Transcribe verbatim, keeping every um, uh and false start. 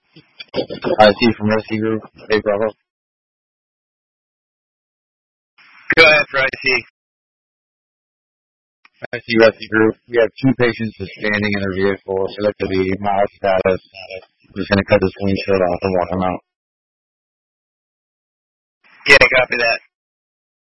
I see from Rescue Group. Hey, Bravo. Go ahead, Pricey. I see Rescue Group. We have two patients just standing in their vehicle. They look to be mild status. I'm just going to cut this windshield off and walk them out. Yeah, copy that.